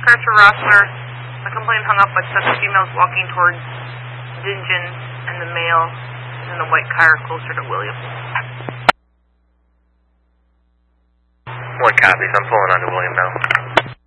cars for Rossler. The complaint hung up by 7 females walking towards Dingen, and the male is in the white car closer to William. 1 copies. I'm pulling onto William now.